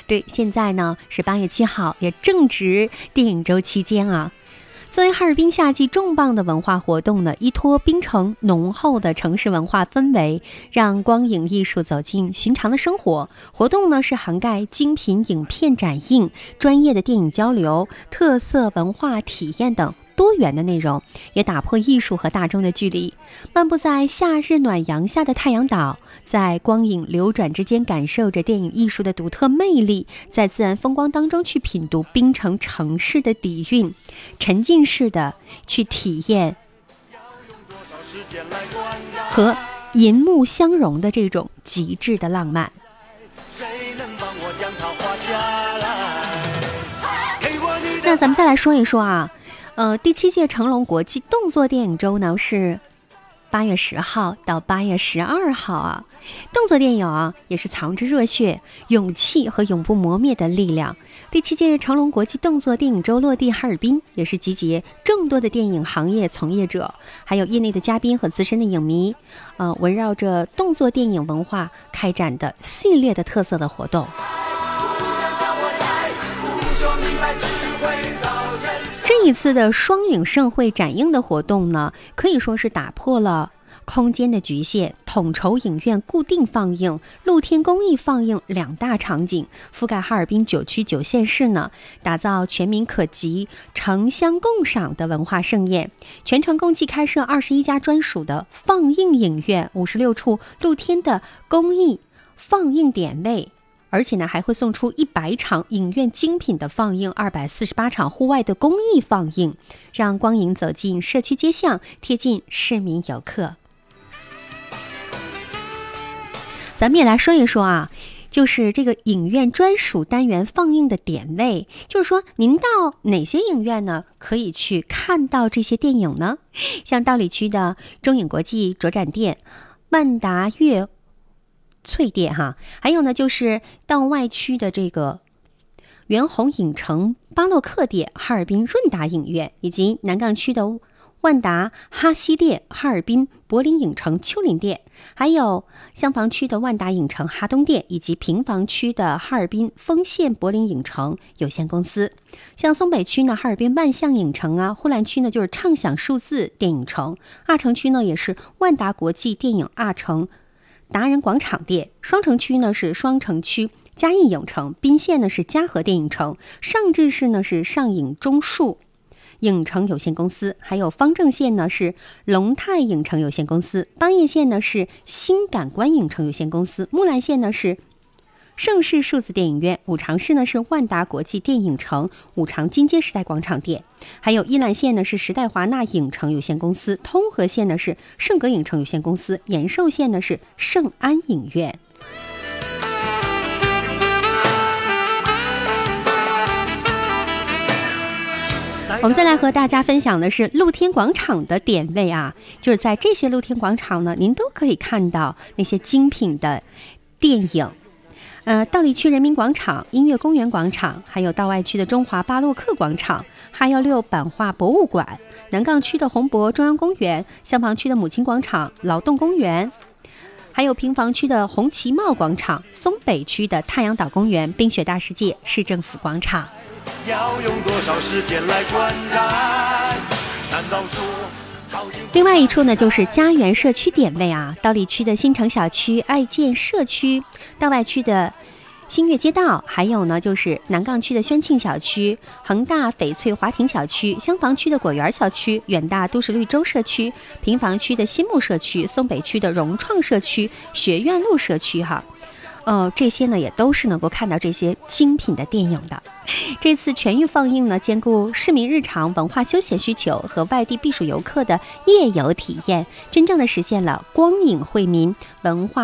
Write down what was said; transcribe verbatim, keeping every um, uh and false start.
对，现在呢是八月七号，也正值电影周期间啊。作为哈尔滨夏季重磅的文化活动呢，依托滨城浓厚的城市文化氛围，让光影艺术走进寻常的生活。活动呢是涵盖精品影片展映、专业的电影交流、特色文化体验等多元的内容，也打破艺术和大众的距离。漫步在夏日暖阳下的太阳岛，在光影流转之间感受着电影艺术的独特魅力，在自然风光当中去品读滨城城市的底蕴，沉浸式的去体验和银幕相融的这种极致的浪漫。那咱们再来说一说啊，呃，第七届成龙国际动作电影周呢是八月十号到八月十二号啊。动作电影啊也是藏着热血、勇气和永不磨灭的力量。第七届成龙国际动作电影周落地哈尔滨，也是集结众多的电影行业从业者，还有业内的嘉宾和资深的影迷，呃，围绕着动作电影文化开展的系列的特色的活动。这一次的双影盛会展映的活动呢，可以说是打破了空间的局限，统筹影院固定放映、露天公益放映两大场景，覆盖哈尔滨九区九县市呢，打造全民可及、城乡共赏的文化盛宴。全程共计开设二十一家专属的放映影院，五十六处露天的公益放映点位。而且呢，还会送出一百场影院精品的放映，二百四十八场户外的公益放映，让光影走进社区街巷，贴近市民游客。咱们也来说一说啊，就是这个影院专属单元放映的点位，就是说您到哪些影院呢，可以去看到这些电影呢？像道里区的中影国际卓展店、万达悦翠店哈，还有呢就是到外区的这个元宏影城巴洛克店、哈尔滨润达影院，以及南岗区的万达哈西店、哈尔滨柏林影城丘陵店，还有厢房区的万达影城哈东店，以及平房区的哈尔滨丰县柏林影城有限公司。像松北区呢，哈尔滨万象影城啊，呼兰区呢就是畅享数字电影城，二城区呢也是万达国际电影二城达人广场店，双城区呢是双城区嘉义影城，宾县呢是嘉禾电影城，上志市呢是上影中树影城有限公司，还有方正县呢是龙泰影城有限公司，邦彦县呢是新感官影城有限公司，木兰县呢是盛世数字电影院，五常市呢是万达国际电影城五常金街时代广场店，还有依兰县呢是时代华纳影城有限公司，通河县呢是盛格影城有限公司，延寿县呢是盛安影院。我们再来和大家分享的是露天广场的点位啊，就是在这些露天广场呢，您都可以看到那些精品的电影。呃，道里区人民广场、音乐公园广场，还有道外区的中华巴洛克广场、哈幺六版画博物馆，南岗区的宏博中央公园，厢房区的母亲广场、劳动公园，还有平房区的红旗帽广场，松北区的太阳岛公园，冰雪大世界市政府广场。要用多少时间来观看？难道说另外一处呢，就是家园社区点位啊，道里区的新城小区、爱建社区，道外区的新月街道，还有呢就是南岗区的宣庆小区、恒大翡翠华庭小区、厢房区的果园小区、远大都市绿洲社区、平房区的新木社区、松北区的融创社区、学院路社区哈。呃，这些呢也都是能够看到这些精品的电影的。这次全域放映呢，兼顾市民日常文化休闲需求和外地避暑游客的夜游体验，真正的实现了光影惠民文化